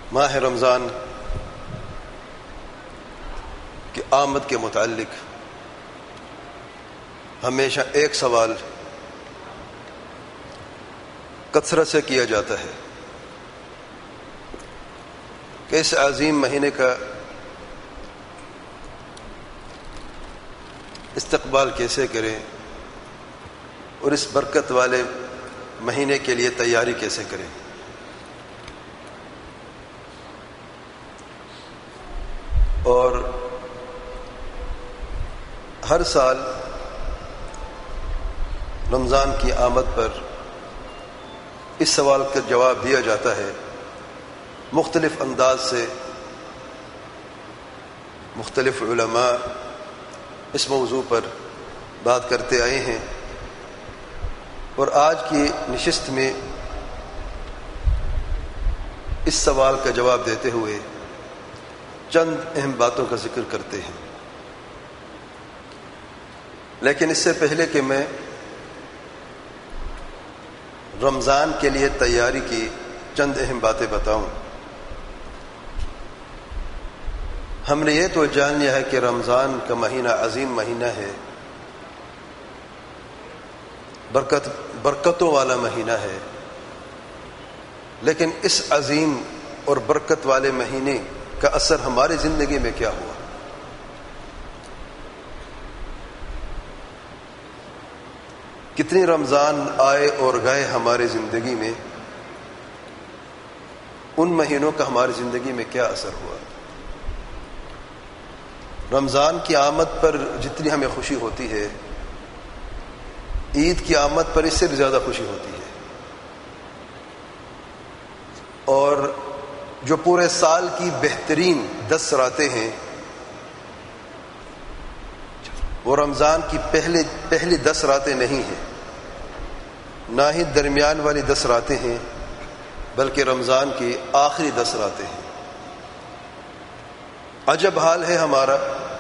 ماہ رمضان کی آمد کے متعلق ہمیشہ ایک سوال کثرت سے کیا جاتا ہے کہ اس عظیم مہینے کا استقبال کیسے کریں اور اس برکت والے مہینے کے لیے تیاری کیسے کریں۔ اور ہر سال رمضان کی آمد پر اس سوال کا جواب دیا جاتا ہے، مختلف انداز سے مختلف علماء اس موضوع پر بات کرتے آئے ہیں، اور آج کی نشست میں اس سوال کا جواب دیتے ہوئے چند اہم باتوں کا ذکر کرتے ہیں۔ لیکن اس سے پہلے کہ میں رمضان کے لیے تیاری کی چند اہم باتیں بتاؤں، ہم نے یہ تو جان لیا ہے کہ رمضان کا مہینہ عظیم مہینہ ہے، برکتوں والا مہینہ ہے، لیکن اس عظیم اور برکت والے مہینے کا اثر ہماری زندگی میں کیا ہوا؟ کتنی رمضان آئے اور گئے ہماری زندگی میں، ان مہینوں کا ہماری زندگی میں کیا اثر ہوا؟ رمضان کی آمد پر جتنی ہمیں خوشی ہوتی ہے، عید کی آمد پر اس سے بھی زیادہ خوشی ہوتی ہے، اور جو پورے سال کی بہترین 10 راتیں ہیں وہ رمضان کی پہلی 10 راتیں نہیں ہیں، نہ ہی درمیان والی 10 راتیں ہیں، بلکہ رمضان کی آخری 10 راتیں ہیں۔ عجب حال ہے ہمارا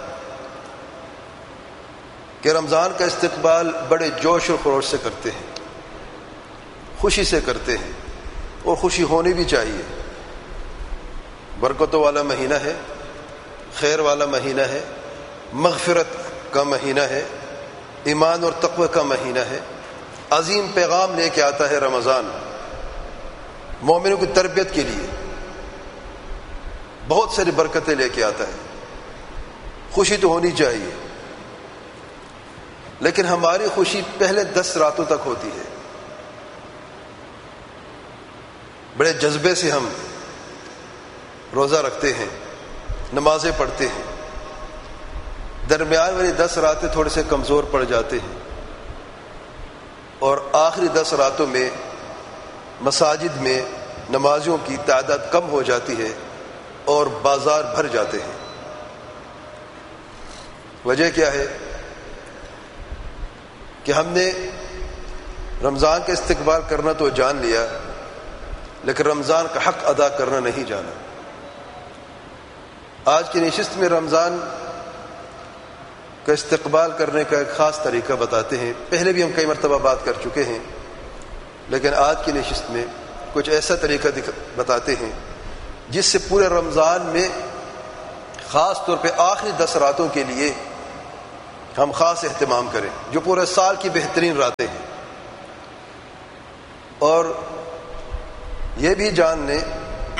کہ رمضان کا استقبال بڑے جوش و خروش سے کرتے ہیں، خوشی سے کرتے ہیں، اور خوشی ہونی بھی چاہیے۔ برکتوں والا مہینہ ہے، خیر والا مہینہ ہے، مغفرت کا مہینہ ہے، ایمان اور تقوی کا مہینہ ہے، عظیم پیغام لے کے آتا ہے رمضان مومنوں کی تربیت کے لیے، بہت ساری برکتیں لے کے آتا ہے، خوشی تو ہونی چاہیے، لیکن ہماری خوشی پہلے 10 راتوں تک ہوتی ہے۔ بڑے جذبے سے ہم روزہ رکھتے ہیں، نمازیں پڑھتے ہیں، درمیان والی 10 راتیں تھوڑے سے کمزور پڑ جاتے ہیں، اور آخری 10 راتوں میں مساجد میں نمازیوں کی تعداد کم ہو جاتی ہے اور بازار بھر جاتے ہیں۔ وجہ کیا ہے؟ کہ ہم نے رمضان کا استقبال کرنا تو جان لیا، لیکن رمضان کا حق ادا کرنا نہیں جانا۔ آج کی نشست میں رمضان کا استقبال کرنے کا ایک خاص طریقہ بتاتے ہیں، پہلے بھی ہم کئی مرتبہ بات کر چکے ہیں، لیکن آج کی نشست میں کچھ ایسا طریقہ بتاتے ہیں جس سے پورے رمضان میں خاص طور پہ آخری 10 راتوں کے لیے ہم خاص اہتمام کریں، جو پورے سال کی بہترین راتیں ہیں۔ اور یہ بھی جان لیں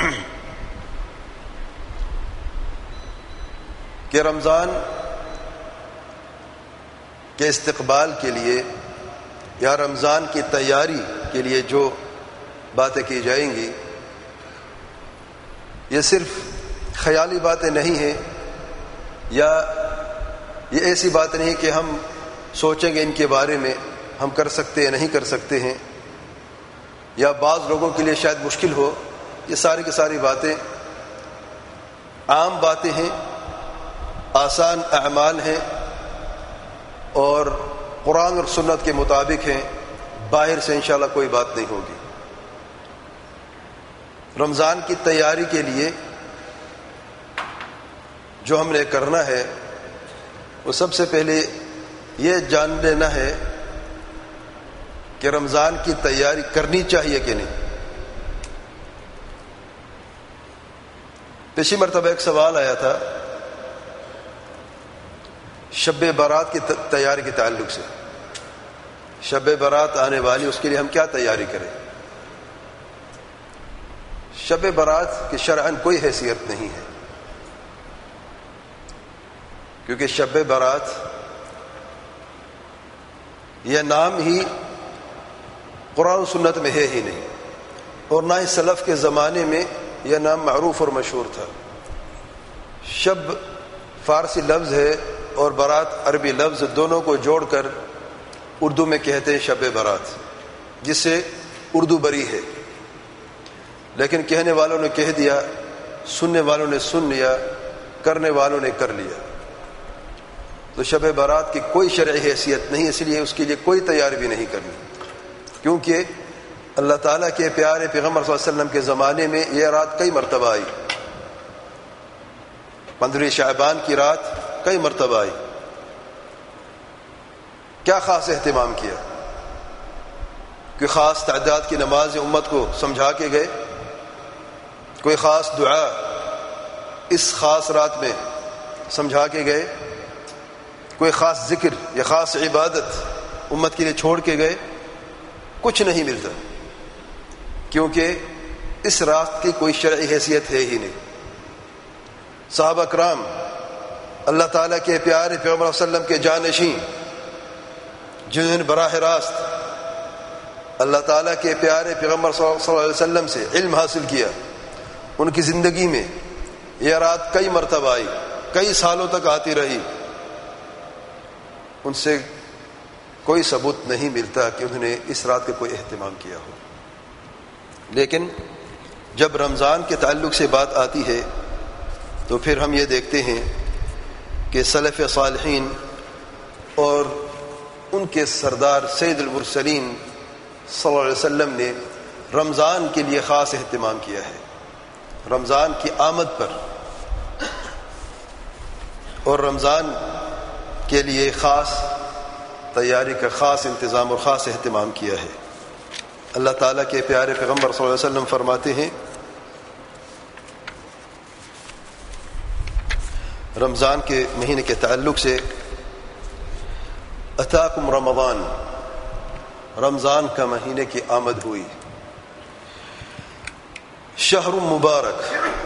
کہ رمضان کے استقبال کے لیے یا رمضان کی تیاری کے لیے جو باتیں کی جائیں گی، یہ صرف خیالی باتیں نہیں ہیں، یا یہ ایسی بات نہیں کہ ہم سوچیں گے ان کے بارے میں ہم کر سکتے ہیں نہیں کر سکتے ہیں، یا بعض لوگوں کے لیے شاید مشکل ہو۔ یہ ساری کی ساری باتیں عام باتیں ہیں، آسان اعمال ہیں، اور قرآن اور سنت کے مطابق ہیں، باہر سے انشاءاللہ کوئی بات نہیں ہوگی۔ رمضان کی تیاری کے لیے جو ہم نے کرنا ہے وہ سب سے پہلے یہ جان لینا ہے کہ رمضان کی تیاری کرنی چاہیے کہ نہیں۔ پچھلی مرتبہ ایک سوال آیا تھا شب برات کی تیاری کے تعلق سے، شب برات آنے والی، اس کے لیے ہم کیا تیاری کریں؟ شب برات کی شرعاً کوئی حیثیت نہیں ہے، کیونکہ شب برات یہ نام ہی قرآن و سنت میں ہے ہی نہیں، اور نہ ہی سلف کے زمانے میں یہ نام معروف اور مشہور تھا۔ شب فارسی لفظ ہے اور برات عربی لفظ، دونوں کو جوڑ کر اردو میں کہتے ہیں شب برات، جس سے اردو بری ہے، لیکن کہنے والوں نے کہہ دیا، سننے والوں نے سن لیا، کرنے والوں نے کر لیا۔ تو شب برات کی کوئی شرعی حیثیت نہیں، اس لیے اس کے لیے کوئی تیاری بھی نہیں کرنی، کیونکہ اللہ تعالیٰ کے پیارے پیغمبر صلی اللہ علیہ وسلم کے زمانے میں یہ رات کئی مرتبہ آئی، 15 شعبان کی رات کئی مرتبہ آئی۔ کیا خاص اہتمام کیا؟ کوئی خاص تعداد کی نماز امت کو سمجھا کے گئے؟ کوئی خاص دعا اس خاص رات میں سمجھا کے گئے؟ کوئی خاص ذکر یا خاص عبادت امت کے لیے چھوڑ کے گئے؟ کچھ نہیں ملتا، کیونکہ اس رات کی کوئی شرعی حیثیت ہے ہی نہیں۔ صحابہ کرام اللہ تعالیٰ کے پیارے پیغمبر صلی اللہ علیہ وسلم کے جانشین، جنہوں نے براہ راست اللہ تعالیٰ کے پیارے پیغمبر صلی اللہ علیہ وسلم سے علم حاصل کیا، ان کی زندگی میں یہ رات کئی مرتبہ آئی، کئی سالوں تک آتی رہی، ان سے کوئی ثبوت نہیں ملتا کہ انہوں نے اس رات کا کوئی اہتمام کیا ہو۔ لیکن جب رمضان کے تعلق سے بات آتی ہے تو پھر ہم یہ دیکھتے ہیں کہ سلف صالحین اور ان کے سردار سید المرسلین صلی اللہ علیہ وسلم نے رمضان کے لیے خاص اہتمام کیا ہے، رمضان کی آمد پر، اور رمضان کے لیے خاص تیاری کا خاص انتظام اور خاص اہتمام کیا ہے۔ اللہ تعالیٰ کے پیارے پیغمبر صلی اللہ علیہ وسلم فرماتے ہیں رمضان کے مہینے کے تعلق سے، اتاکم رمضان، رمضان کا مہینے کی آمد ہوئی، شہر مبارک،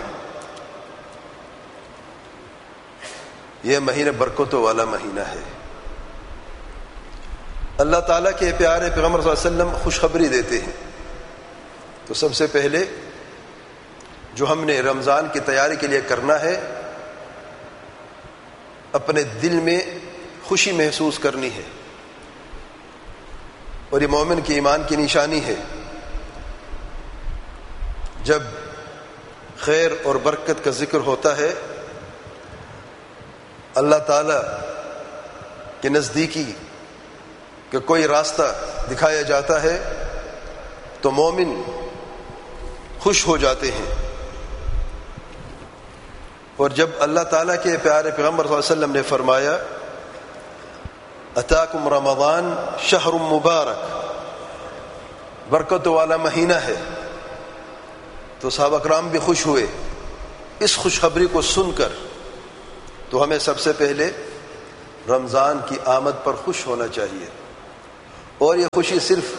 یہ مہینہ برکتوں والا مہینہ ہے۔ اللہ تعالیٰ کے پیارے پیغمبر صلی اللہ علیہ وسلم خوشخبری دیتے ہیں۔ تو سب سے پہلے جو ہم نے رمضان کی تیاری کے لیے کرنا ہے، اپنے دل میں خوشی محسوس کرنی ہے، اور یہ مومن کے ایمان کی نشانی ہے۔ جب خیر اور برکت کا ذکر ہوتا ہے، اللہ تعالیٰ کے نزدیکی کہ کوئی راستہ دکھایا جاتا ہے تو مومن خوش ہو جاتے ہیں۔ اور جب اللہ تعالیٰ کے پیارے پیغمبر صلی اللہ علیہ وسلم نے فرمایا اتاکم رمضان شہر مبارک، برکت والا مہینہ ہے، تو صحابہ کرام بھی خوش ہوئے اس خوشخبری کو سن کر۔ تو ہمیں سب سے پہلے رمضان کی آمد پر خوش ہونا چاہیے، اور یہ خوشی صرف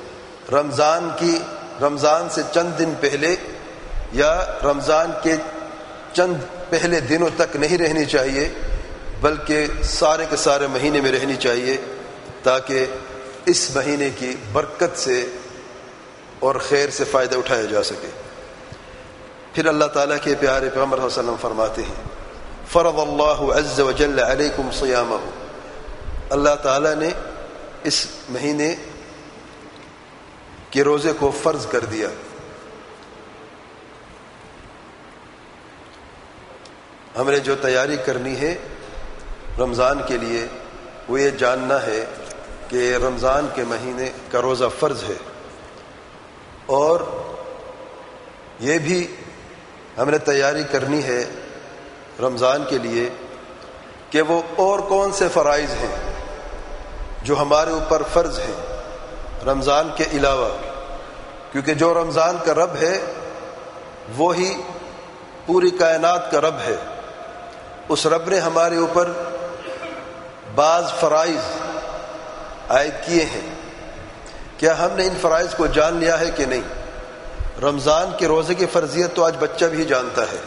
رمضان سے چند دن پہلے یا رمضان کے چند پہلے دنوں تک نہیں رہنی چاہیے، بلکہ سارے کے سارے مہینے میں رہنی چاہیے، تاکہ اس مہینے کی برکت سے اور خیر سے فائدہ اٹھایا جا سکے۔ پھر اللہ تعالیٰ کے پیارے پیغمبر صلی اللہ علیہ وسلم فرماتے ہیں فرض اللہ عز وجل علیکم صیامہ، اللہ تعالیٰ نے اس مہینے کے روزے کو فرض کر دیا۔ ہم نے جو تیاری کرنی ہے رمضان کے لیے، وہ یہ جاننا ہے کہ رمضان کے مہینے کا روزہ فرض ہے، اور یہ بھی ہم نے تیاری کرنی ہے رمضان کے لیے کہ وہ اور کون سے فرائض ہیں جو ہمارے اوپر فرض ہیں رمضان کے علاوہ، کیونکہ جو رمضان کا رب ہے وہی پوری کائنات کا رب ہے، اس رب نے ہمارے اوپر بعض فرائض عائد کیے ہیں. کیا ہم نے ان فرائض کو جان لیا ہے کہ نہیں؟ رمضان کے روزے کی فرضیت تو آج بچہ بھی جانتا ہے.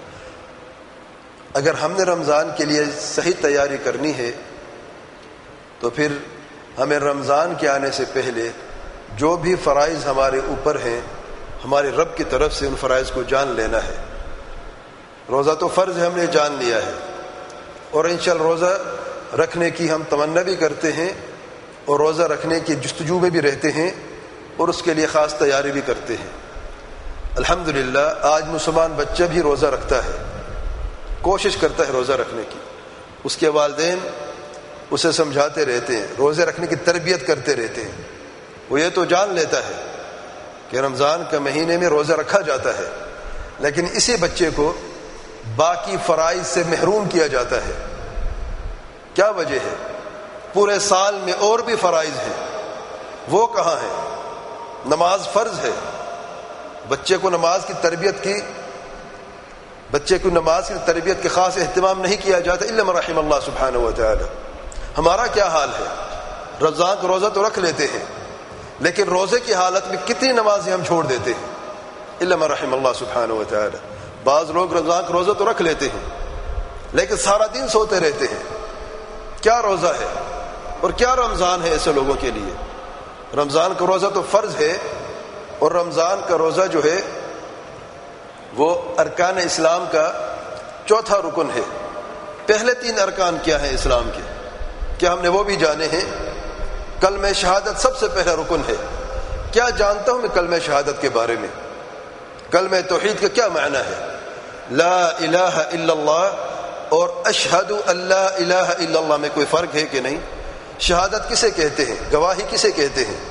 اگر ہم نے رمضان کے لیے صحیح تیاری کرنی ہے تو پھر ہمیں رمضان کے آنے سے پہلے جو بھی فرائض ہمارے اوپر ہیں ہمارے رب کی طرف سے ان فرائض کو جان لینا ہے. روزہ تو فرض ہے، ہم نے جان لیا ہے، اور انشاءاللہ روزہ رکھنے کی ہم تمنا بھی کرتے ہیں اور روزہ رکھنے کی جستجو میں بھی رہتے ہیں اور اس کے لیے خاص تیاری بھی کرتے ہیں. الحمدللہ آج مسلمان بچہ بھی روزہ رکھتا ہے، کوشش کرتا ہے روزہ رکھنے کی. اس کے والدین اسے سمجھاتے رہتے ہیں، روزے رکھنے کی تربیت کرتے رہتے ہیں. وہ یہ تو جان لیتا ہے کہ رمضان کا مہینے میں روزہ رکھا جاتا ہے، لیکن اسی بچے کو باقی فرائض سے محروم کیا جاتا ہے. کیا وجہ ہے؟ پورے سال میں اور بھی فرائض ہیں، وہ کہاں ہیں؟ نماز فرض ہے، بچے کو نماز کی تربیت کے خاص اہتمام نہیں کیا جاتا الا من رحم اللہ سبحانہ و تعالی. ہمارا کیا حال ہے؟ رمضان کا روزہ تو رکھ لیتے ہیں، لیکن روزے کی حالت میں کتنی نمازیں ہم چھوڑ دیتے ہیں الا من رحم اللہ سبحانہ و تعالی. بعض لوگ رمضان کا روزہ تو رکھ لیتے ہیں لیکن سارا دن سوتے رہتے ہیں. کیا روزہ ہے اور کیا رمضان ہے ایسے لوگوں کے لیے؟ رمضان کا روزہ تو فرض ہے، اور رمضان کا روزہ جو ہے وہ ارکان اسلام کا چوتھا رکن ہے. پہلے 3 ارکان کیا ہیں اسلام کے؟ کیا ہم نے وہ بھی جانے ہیں؟ کلمہ شہادت سب سے پہلا رکن ہے. کیا جانتا ہوں میں کلمہ شہادت کے بارے میں؟ کلمہ توحید کا کیا معنی ہے؟ لا الہ الا اللہ اور اشہد ان لا الہ الا اللہ میں کوئی فرق ہے کہ نہیں؟ شہادت کسے کہتے ہیں؟ گواہی کسے کہتے ہیں؟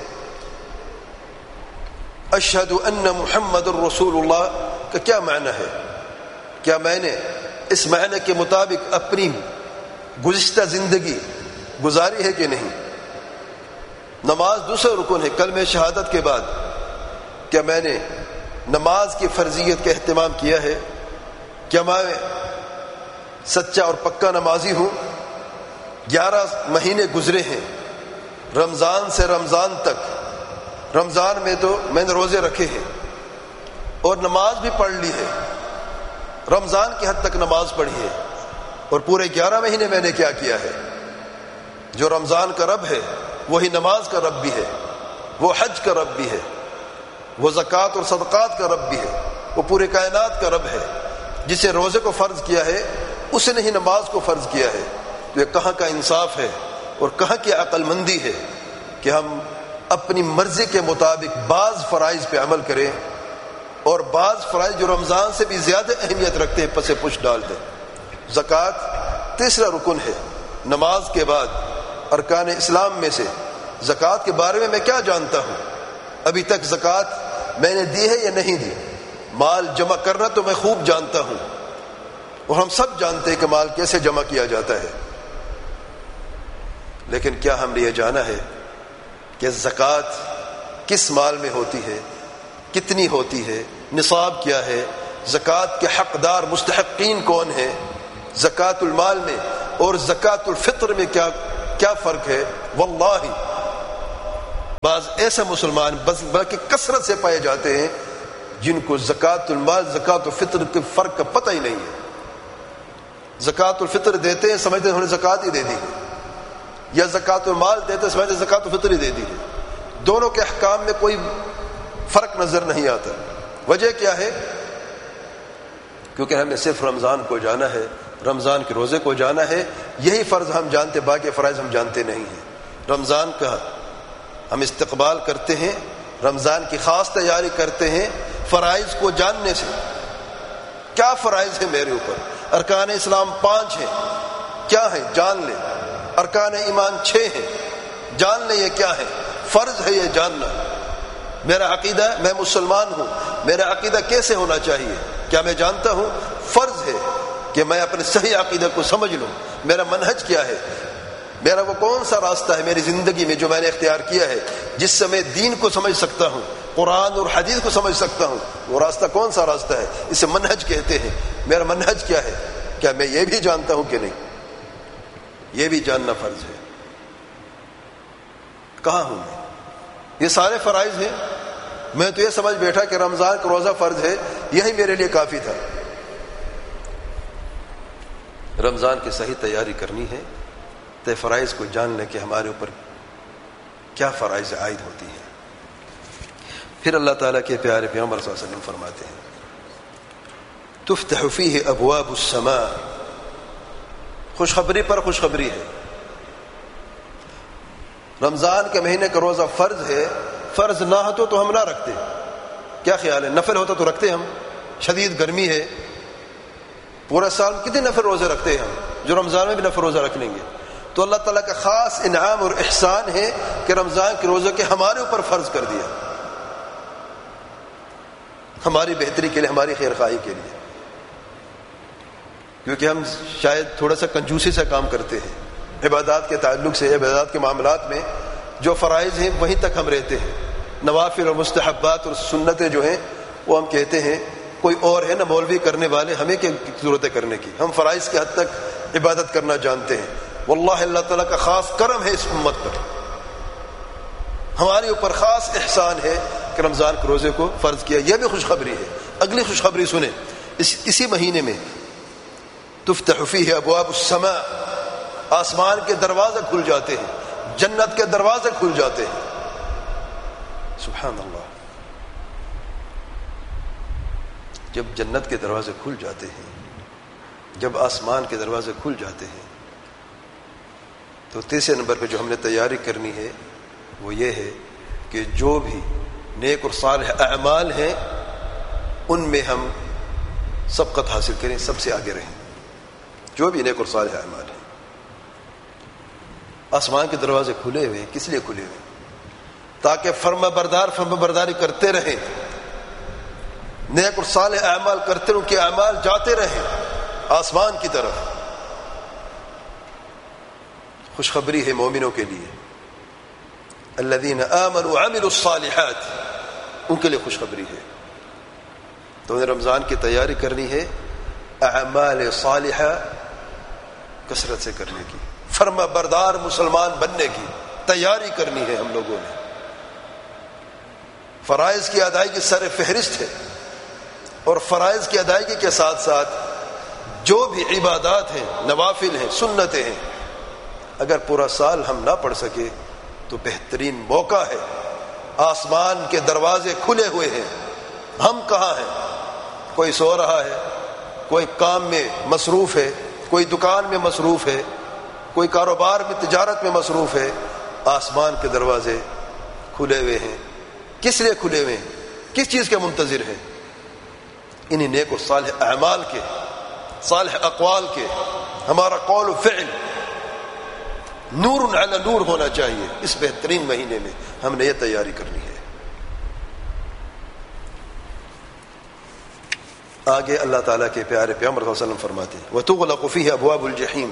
اشہد ان محمد الرسول اللہ کا کیا معنی ہے؟ کیا میں نے اس معنی کے مطابق اپنی گزشتہ زندگی گزاری ہے کہ نہیں؟ نماز دوسرا رکن ہے کلمہ شہادت کے بعد. کیا میں نے نماز کی فرضیت کا اہتمام کیا ہے؟ کیا میں سچا اور پکا نمازی ہوں؟ 11 مہینے گزرے ہیں رمضان سے رمضان تک. رمضان میں تو میں نے روزے رکھے ہیں اور نماز بھی پڑھ لی ہے، رمضان کی حد تک نماز پڑھی ہے، اور پورے 11 مہینے میں نے کیا کیا ہے؟ جو رمضان کا رب ہے وہی نماز کا رب بھی ہے، وہ حج کا رب بھی ہے، وہ زکوٰۃ اور صدقات کا رب بھی ہے، وہ پورے کائنات کا رب ہے. جسے روزے کو فرض کیا ہے اس نے ہی نماز کو فرض کیا ہے. تو یہ کہاں کا انصاف ہے اور کہاں کی عقل مندی ہے کہ ہم اپنی مرضی کے مطابق بعض فرائض پہ عمل کریں اور بعض فرائض جو رمضان سے بھی زیادہ اہمیت رکھتے ہیں پسے پش ڈال دیں. زکوٰۃ تیسرا رکن ہے نماز کے بعد ارکان اسلام میں سے. زکوٰۃ کے بارے میں کیا جانتا ہوں؟ ابھی تک زکوٰۃ میں نے دی ہے یا نہیں دی؟ مال جمع کرنا تو میں خوب جانتا ہوں، اور ہم سب جانتے ہیں کہ مال کیسے جمع کیا جاتا ہے. لیکن کیا ہم نے یہ جانا ہے کہ زکوٰۃ کس مال میں ہوتی ہے، کتنی ہوتی ہے، نصاب کیا ہے، زکوٰۃ کے حقدار مستحقین کون ہیں، زکوٰۃ المال میں اور زکوٰۃ الفطر میں کیا فرق ہے؟ واللہ بعض ایسے مسلمان بلکہ کثرت سے پائے جاتے ہیں جن کو زکوٰۃ المال زکوٰۃ الفطر کے فرق کا پتہ ہی نہیں ہے. زکوٰۃ الفطر دیتے ہیں سمجھتے ہیں انہوں نے زکوٰۃ ہی دے دی ہے، یا زکوٰۃ المال دیتے ہیں سمجھتے ہیں زکوٰۃ الفطر ہی دے دی ہے. دونوں کے احکام میں کوئی فرق نظر نہیں آتا. وجہ کیا ہے؟ کیونکہ ہم نے صرف رمضان کو جانا ہے، رمضان کے روزے کو جانا ہے. یہی فرض ہم جانتے، باقی فرائض ہم جانتے نہیں ہیں. رمضان کا ہم استقبال کرتے ہیں، رمضان کی خاص تیاری کرتے ہیں فرائض کو جاننے سے. کیا فرائض ہے میرے اوپر؟ ارکان اسلام 5 ہیں، کیا ہے جان لیں. ارکان ایمان 6 ہیں، جان لیں یہ کیا ہے. فرض ہے یہ جاننا. میرا عقیدہ، میں مسلمان ہوں، میرا عقیدہ کیسے ہونا چاہیے؟ کیا میں جانتا ہوں؟ فرض ہے کہ میں اپنے صحیح عقیدہ کو سمجھ لوں. میرا منہج کیا ہے، میرا وہ کون سا راستہ ہے میری زندگی میں جو میں نے اختیار کیا ہے جس سے میں دین کو سمجھ سکتا ہوں، قرآن اور حدیث کو سمجھ سکتا ہوں، وہ راستہ کون سا راستہ ہے؟ اسے منہج کہتے ہیں۔ میرا منہج کیا ہے؟ کیا میں یہ بھی جانتا ہوں کہ نہیں؟ یہ بھی جاننا فرض ہے۔ کہاں ہوں میں؟ یہ سارے فرائض ہیں، میں تو یہ سمجھ بیٹھا کہ رمضان کا روزہ فرض ہے، یہی میرے لیے کافی تھا۔ رمضان کی صحیح تیاری کرنی ہے تو فرائض کو جان لیں کہ ہمارے اوپر کیا فرائض عائد ہوتی ہیں۔ پھر اللہ تعالیٰ کے پیارے پیغمبر صلی اللہ علیہ وسلم فرماتے ہیں تفتح فیہ ابواب السماء، خوشخبری پر خوشخبری ہے۔ رمضان کے مہینے کا روزہ فرض ہے، فرض نہ ہو تو ہم نہ رکھتے، کیا خیال ہے؟ نفل ہوتا تو رکھتے ہم، شدید گرمی ہے، پورا سال کتنے نفل روزے رکھتے ہیں ہم، جو رمضان میں بھی نفل روزہ رکھ لیں گے۔ تو اللہ تعالیٰ کا خاص انعام اور احسان ہے کہ رمضان کے روزے کے ہمارے اوپر فرض کر دیا، ہماری بہتری کے لیے، ہماری خیر خواہی کے لیے، کیونکہ ہم شاید تھوڑا سا کنجوسی سے کام کرتے ہیں عبادات کے تعلق سے، عبادات کے معاملات میں جو فرائض ہیں وہیں تک ہم رہتے ہیں، نوافل اور مستحبات اور سنتیں جو ہیں وہ ہم کہتے ہیں کوئی اور ہے نا مولوی کرنے والے، ہمیں کیا ضرورت ہے کرنے کی، ہم فرائض کے حد تک عبادت کرنا جانتے ہیں۔ واللہ اللہ تعالیٰ کا خاص کرم ہے اس امت پر، ہمارے اوپر خاص احسان ہے کہ رمضان کے روزے کو فرض کیا۔ یہ بھی خوشخبری ہے۔ اگلی خوشخبری سنیں، اسی مہینے میں تفتح فیہ ابواب السماء، آسمان کے دروازے کھل جاتے ہیں، جنت کے دروازے کھل جاتے ہیں۔ سبحان اللہ، جب جنت کے دروازے کھل جاتے ہیں، جب آسمان کے دروازے کھل جاتے ہیں، تو تیسرے نمبر پہ جو ہم نے تیاری کرنی ہے وہ یہ ہے کہ جو بھی نیک اور صالح اعمال ہیں ان میں ہم سبقت حاصل کریں، سب سے آگے رہیں، جو بھی نیک اور صالح اعمال ہیں۔ آسمان کے دروازے کھلے ہوئے، کس لیے کھلے ہوئے؟ تاکہ فرما برداری کرتے رہیں، نیک اور صالح اعمال کرتے رہیں، ان کے اعمال جاتے رہیں آسمان کی طرف۔ خوشخبری ہے مومنوں کے لیے، الذین آمنوا وعملوا الصالحات، ان کے لیے خوشخبری ہے۔ تو انہیں رمضان کی تیاری کرنی ہے، اعمال صالحہ کثرت سے کرنے کی، فرما بردار مسلمان بننے کی تیاری کرنی ہے ہم لوگوں نے۔ فرائض کی ادائیگی سر فہرست ہے، اور فرائض کی ادائیگی کے ساتھ ساتھ جو بھی عبادات ہیں، نوافل ہیں، سنتیں ہیں، اگر پورا سال ہم نہ پڑھ سکے تو بہترین موقع ہے، آسمان کے دروازے کھلے ہوئے ہیں، ہم کہاں ہیں؟ کوئی سو رہا ہے، کوئی کام میں مصروف ہے، کوئی دکان میں مصروف ہے، کوئی کاروبار میں، تجارت میں مصروف ہے، آسمان کے دروازے کھلے ہوئے ہیں۔ کس لیے کھلے ہوئے ہیں؟ کس چیز کے منتظر ہیں؟ انہی نیک اور صالح اعمال کے، صالح اقوال کے۔ ہمارا قول و فعل نور علی نور ہونا چاہیے۔ اس بہترین مہینے میں ہم نے یہ تیاری کرنی ہے۔ آگے اللہ تعالیٰ کے پیارے پیغمبر صلی اللہ علیہ وسلم فرماتے ہیں وَتُغْلَقُ فِيهِ أَبْوَابُ الْجَحِيمِ،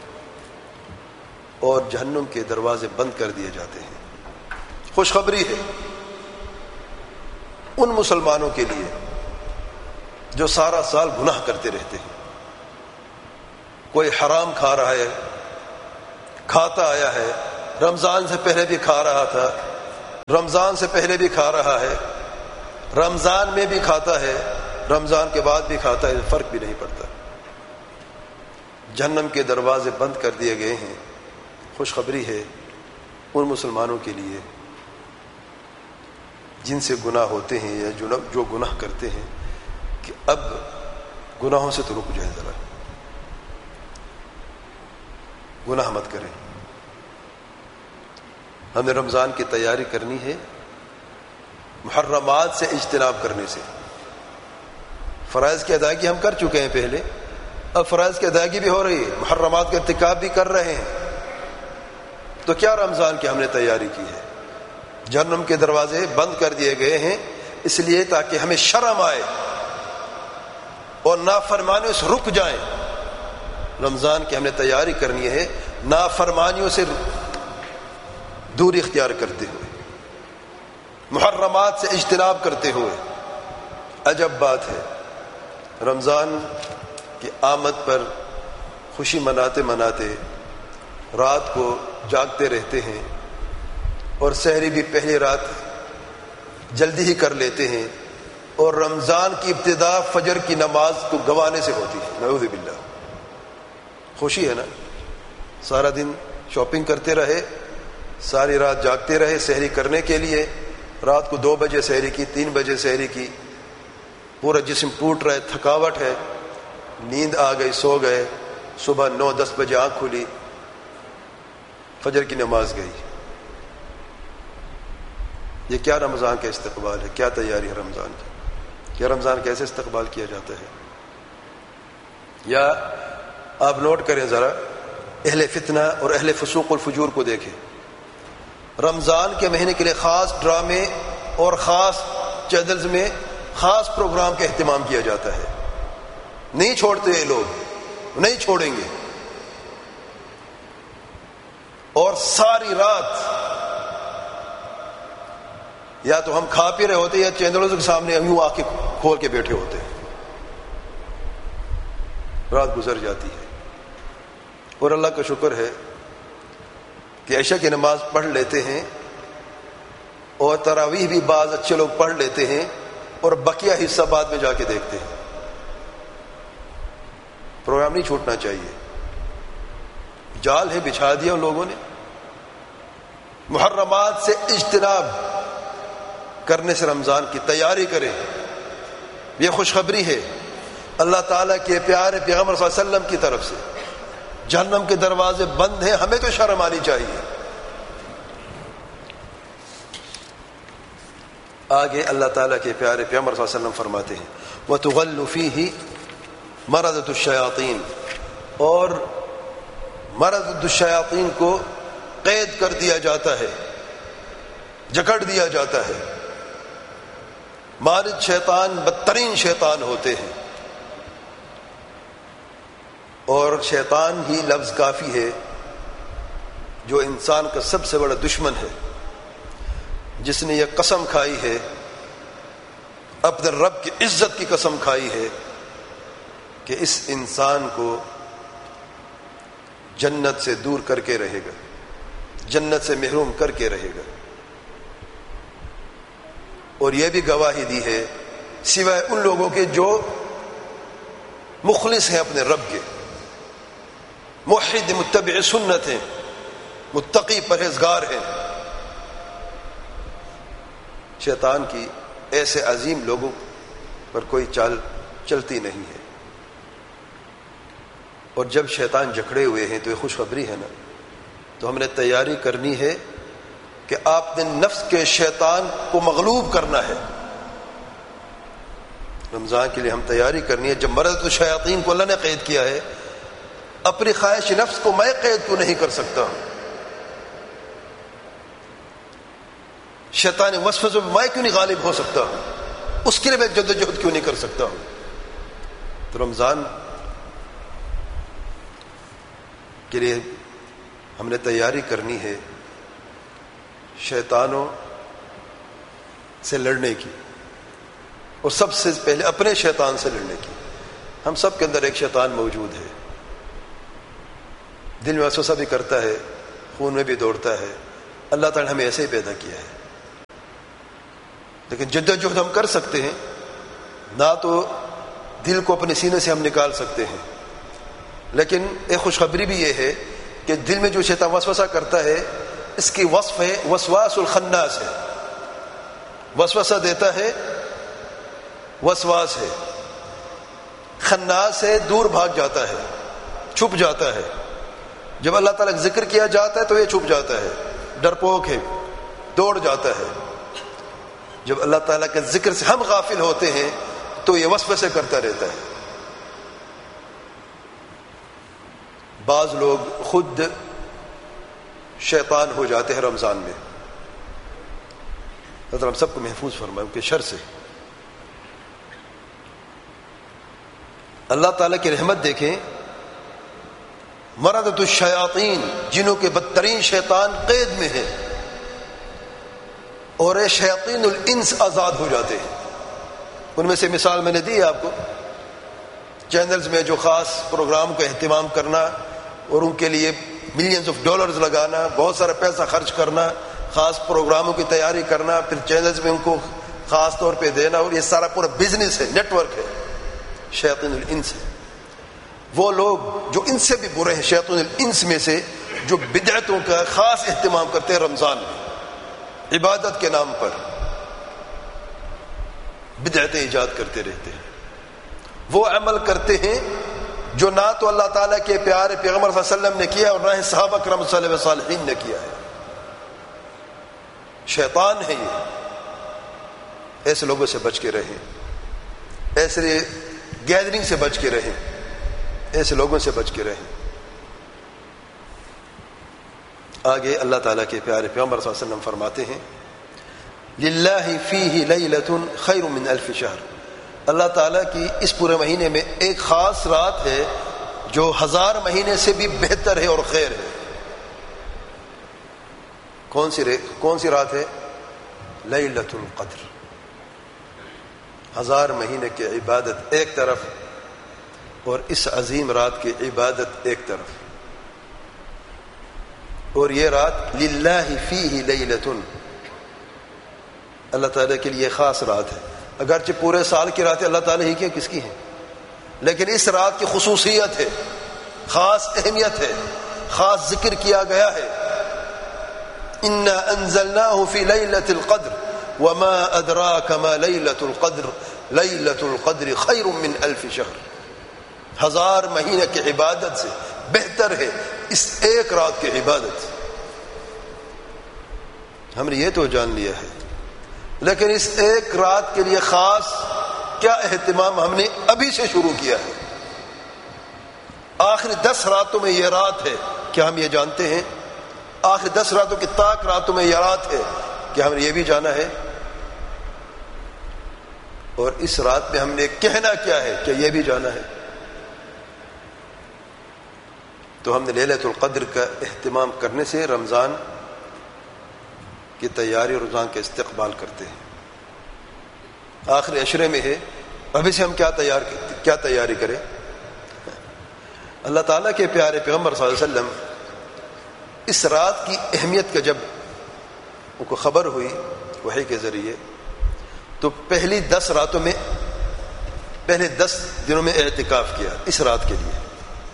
اور جہنم کے دروازے بند کر دیے جاتے ہیں۔ خوشخبری ہے ان مسلمانوں کے لیے جو سارا سال گناہ کرتے رہتے ہیں، کوئی حرام کھا رہا ہے، کھاتا آیا ہے، رمضان سے پہلے بھی کھا رہا تھا، رمضان سے پہلے بھی کھا رہا ہے، رمضان میں بھی کھاتا ہے، رمضان کے بعد بھی کھاتا ہے، فرق بھی نہیں پڑتا۔ جہنم کے دروازے بند کر دیے گئے ہیں۔ خوشخبری ہے ان مسلمانوں کے لیے جن سے گناہ ہوتے ہیں یا جو گناہ کرتے ہیں کہ اب گناہوں سے تو رک جائیں، ذرا گناہ مت کریں۔ ہمیں رمضان کی تیاری کرنی ہے محرمات سے اجتناب کرنے سے۔ فرائض کی ادائیگی ہم کر چکے ہیں پہلے، اب فرائض کی ادائیگی بھی ہو رہی ہے، محرمات کا ارتکاب بھی کر رہے ہیں۔ تو کیا رمضان کی ہم نے تیاری کی ہے؟ جہنم کے دروازے بند کر دیے گئے ہیں اس لیے تاکہ ہمیں شرم آئے اور نافرمانیوں سے رک جائیں۔ رمضان کی ہم نے تیاری کرنی ہے نافرمانیوں سے دوری اختیار کرتے ہوئے، محرمات سے اجتناب کرتے ہوئے. عجب بات ہے، رمضان کی آمد پر خوشی مناتے مناتے رات کو جاگتے رہتے ہیں اور سحری بھی پہلی رات جلدی ہی کر لیتے ہیں، اور رمضان کی ابتدا فجر کی نماز کو گنوانے سے ہوتی ہے. نعوذ باللہ. خوشی ہے نا، سارا دن شاپنگ کرتے رہے، ساری رات جاگتے رہے سحری کرنے کے لیے، رات کو 2 بجے سحری کی، 3 بجے سحری کی، پورا جسم ٹوٹ رہا ہے، تھکاوٹ ہے، نیند آ گئی، سو گئے، صبح 9-10 بجے آنکھ کھلی، فجر کی نماز گئی. یہ کیا رمضان کا استقبال ہے؟ کیا تیاری ہے رمضان کی؟ کیا رمضان کیسے استقبال کیا جاتا ہے؟ یا آپ نوٹ کریں ذرا، اہل فتنہ اور اہل فسوق الفجور کو دیکھیں. رمضان کے مہینے کے لیے خاص ڈرامے اور خاص چینلز میں خاص پروگرام کا اہتمام کیا جاتا ہے. نہیں چھوڑتے یہ لوگ، نہیں چھوڑیں گے. اور ساری رات یا تو ہم کھا پی رہے ہوتے یا چینلوں کے سامنے ہم یوں آ کے کھول کے بیٹھے ہوتے ہیں. رات گزر جاتی ہے. اور اللہ کا شکر ہے کہ عشاء کی نماز پڑھ لیتے ہیں، اور تراویح بھی بعض اچھے لوگ پڑھ لیتے ہیں، اور بقیہ حصہ بعد میں جا کے دیکھتے ہیں. پروگرام نہیں چھوٹنا چاہیے. جال ہے بچھا دیا ان لوگوں نے. محرمات سے اجتناب کرنے سے رمضان کی تیاری کریں. یہ خوشخبری ہے اللہ تعالیٰ کے پیارے پیغمبر صلی اللہ علیہ وسلم کی طرف سے. جہنم کے دروازے بند ہیں، ہمیں تو شرم آنی چاہیے. آگے اللہ تعالیٰ کے پیارے پیغمبر صلی اللہ علیہ وسلم فرماتے ہیں وَتُغَلُّ فِيهِ مَرَدَةُ الشَّيَاطِينِ، اور مَرَدَةُ الشَّيَاطِينِ کو قید کر دیا جاتا ہے، جکڑ دیا جاتا ہے. مارد شیطان بدترین شیطان ہوتے ہیں، اور شیطان ہی لفظ کافی ہے جو انسان کا سب سے بڑا دشمن ہے، جس نے یہ قسم کھائی ہے، اپنے رب کی عزت کی قسم کھائی ہے کہ اس انسان کو جنت سے دور کر کے رہے گا، جنت سے محروم کر کے رہے گا. اور یہ بھی گواہی دی ہے سوائے ان لوگوں کے جو مخلص ہیں اپنے رب کے، موحد متبع سنت ہیں، متقی پرہیزگار ہیں. شیطان کی ایسے عظیم لوگوں پر کوئی چال چلتی نہیں ہے. اور جب شیطان جکڑے ہوئے ہیں تو یہ خوشخبری ہے نا. تو ہم نے تیاری کرنی ہے کہ آپ نے نفس کے شیطان کو مغلوب کرنا ہے. رمضان کے لیے ہم تیاری کرنی ہے. جب مرض الشیاطین کو اللہ نے قید کیا ہے، اپنی خواہش نفس کو میں قید کیوں نہیں کر سکتا ہوں؟ شیطان وسوسے میں کیوں نہیں غالب ہو سکتا ہوں؟ اس کے لیے میں جدوجہد کیوں نہیں کر سکتا ہوں؟ تو رمضان کے لیے ہم نے تیاری کرنی ہے شیطانوں سے لڑنے کی، اور سب سے پہلے اپنے شیطان سے لڑنے کی. ہم سب کے اندر ایک شیطان موجود ہے، دل میں وسوسہ بھی کرتا ہے، خون میں بھی دوڑتا ہے. اللہ تعالی نے ہمیں ایسے ہی پیدا کیا ہے. لیکن جدوجہد ہم کر سکتے ہیں، نہ تو دل کو اپنے سینے سے ہم نکال سکتے ہیں، لیکن ایک خوشخبری بھی یہ ہے کہ دل میں جو شیطان وسوسہ کرتا ہے اس کی وصف ہے وسواس الخناس ہے. وسوسہ دیتا ہے، وسواس ہے، خناس ہے، دور بھاگ جاتا ہے، چھپ جاتا ہے. جب اللہ تعالیٰ کا ذکر کیا جاتا ہے تو یہ چھپ جاتا ہے، ڈرپوک ہے، دوڑ جاتا ہے. جب اللہ تعالیٰ کے ذکر سے ہم غافل ہوتے ہیں تو یہ وسوسے کرتا رہتا ہے. بعض لوگ خود شیطان ہو جاتے ہیں رمضان میں. ہم سب کو محفوظ فرمائے ان کے شر سے. اللہ تعالیٰ کی رحمت دیکھیں، مردۃ الشیاطین، جنوں کے بدترین شیطان قید میں ہے. اور شیاطین الانس آزاد ہو جاتے ہیں. ان میں سے مثال میں نے دی آپ کو. چینلز میں جو خاص پروگرام کو اہتمام کرنا اور ان کے لیے ملینز آف ڈالرز لگانا، بہت سارا پیسہ خرچ کرنا، خاص پروگراموں کی تیاری کرنا، پھر چینلز میں ان کو خاص طور پہ دینا، اور یہ سارا پورا بزنس ہے، نیٹ ورک ہے، شیاطین الانس ہے. وہ لوگ جو ان سے بھی برے ہیں شیاطین الانس میں سے، جو بدعتوں کا خاص اہتمام کرتے ہیں رمضان میں، عبادت کے نام پر بدعتیں ایجاد کرتے رہتے ہیں. وہ عمل کرتے ہیں جو نہ تو اللہ تعالیٰ کے پیارے پیغمبر صلی اللہ علیہ وسلم نے کیا اور نہ ہی صحابہ کرام صلی اللہ علیہ وسلم نے کیا ہے. شیطان ہے یہ. ایسے لوگوں سے بچ کے رہیں، ایسے گیدرنگ سے بچ کے رہیں، ایسے لوگوں سے بچ کے رہیں. آگے اللہ تعالیٰ کے پیارے پیغمبر صلی اللہ علیہ وسلم فرماتے ہیں للہ فیہ لیلۃ خیر من الف شہر. اللہ تعالیٰ کی اس پورے مہینے میں ایک خاص رات ہے جو 1000 مہینے سے بھی بہتر ہے اور خیر ہے. کون سی رات ہے؟ لیلۃ القدر. 1000 مہینے کی عبادت ایک طرف اور اس عظیم رات کی عبادت ایک طرف. اور یہ رات للہ فیہ لیلۃ، اللہ تعالیٰ کے لیے خاص رات ہے. اگرچہ پورے سال کی راتیں اللہ تعالیٰ ہی کی کس کی ہیں، لیکن اس رات کی خصوصیت ہے، خاص اہمیت ہے، خاص ذکر کیا گیا ہے. انا انزلناہ فی لیلۃ القدر وما ادراک ما لیلۃ القدر لیلۃ القدر خیر من الف شہر. 1000 مہینے کی عبادت سے بہتر ہے اس ایک رات کی عبادت. ہم نے یہ تو جان لیا ہے، لیکن اس ایک رات کے لیے خاص کیا اہتمام ہم نے ابھی سے شروع کیا ہے. آخری 10 راتوں میں یہ رات ہے، کیا ہم یہ جانتے ہیں؟ آخری 10 راتوں کی طاق راتوں میں یہ رات ہے، کیا ہم نے یہ بھی جانا ہے؟ اور اس رات میں ہم نے کہنا کیا ہے، کیا یہ بھی جانا ہے؟ تو ہم نے لیلۃ القدر کا اہتمام کرنے سے رمضان کی تیاری اور رمضان کا استقبال کرتے ہیں. آخری عشرے میں ہے، ابھی سے ہم کیا تیاری کریں؟ اللہ تعالیٰ کے پیارے پیغمبر صلی اللہ علیہ وسلم اس رات کی اہمیت کا جب ان کو خبر ہوئی وحی کے ذریعے، تو پہلی 10 راتوں میں، پہلے 10 دنوں میں اعتکاف کیا اس رات کے لیے.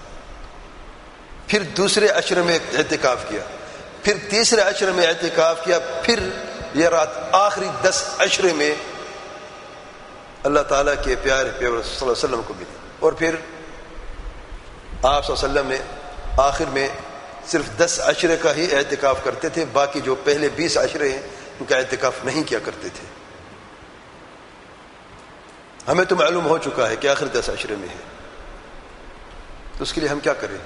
پھر دوسرے عشرے میں اعتکاف کیا، پھر تیسرے عشرے میں اعتکاف کیا، پھر یہ رات آخری 10 عشرے میں اللہ تعالیٰ کے پیارے پیغمبر صلی اللہ علیہ وسلم کو ملی. اور پھر آپ صلی اللہ علیہ وسلم نے آخر میں صرف 10 عشرے کا ہی اعتکاف کرتے تھے، باقی جو پہلے 20 عشرے ہیں ان کا اعتکاف نہیں کیا کرتے تھے. ہمیں تو معلوم ہو چکا ہے کہ آخر 10 عشرے میں ہے، تو اس کے لیے ہم کیا کریں؟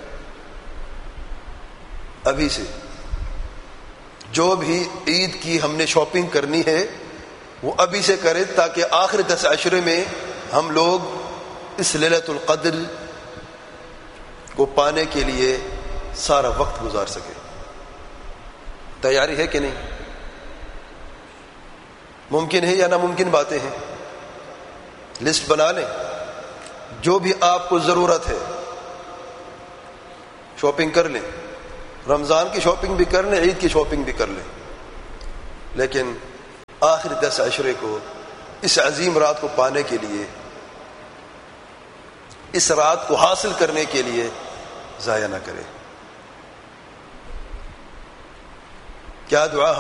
ابھی سے جو بھی عید کی ہم نے شاپنگ کرنی ہے وہ ابھی سے کریں، تاکہ آخر 10 عشرے میں ہم لوگ اس لیلۃ القدر کو پانے کے لیے سارا وقت گزار سکیں. تیاری ہے کہ نہیں؟ ممکن ہے یا ناممکن باتیں ہیں؟ لسٹ بنا لیں، جو بھی آپ کو ضرورت ہے شاپنگ کر لیں. رمضان کی شاپنگ بھی کر لیں، عید کی شاپنگ بھی کر لیں، لیکن آخر 10 عشرے کو، اس عظیم رات کو پانے کے لیے، اس رات کو حاصل کرنے کے لیے ضائع نہ کریں. کیا دعا